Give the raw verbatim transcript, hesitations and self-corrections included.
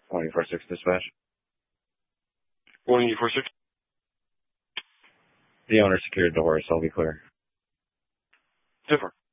one eight four six dispatch. one eight four six. The owner secured the horse. I'll be clear. Different.